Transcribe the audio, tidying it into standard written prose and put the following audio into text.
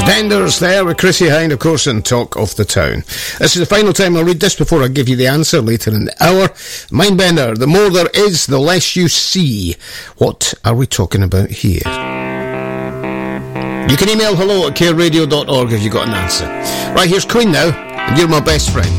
Defenders there with Chrissie Hynde, of course, and Talk of the Town. This is the final time I'll read this before I give you the answer later in the hour. Mindbender, the more there is, the less you see. What are we talking about here? You can email hello@careradio.org if you've got an answer. Right, here's Queen now, and You're My Best Friend.